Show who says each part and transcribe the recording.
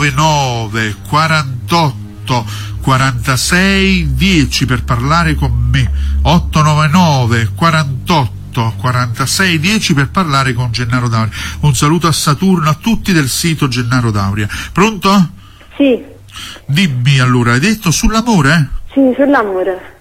Speaker 1: 9 48 46 10 per parlare con me. 899 48 46 10 per parlare con Gennaro Dauria. Un saluto a Saturno, a tutti del sito Gennaro Dauria. Pronto?
Speaker 2: Sì.
Speaker 1: Dimmi allora, hai detto sull'amore?
Speaker 2: Sì, sull'amore.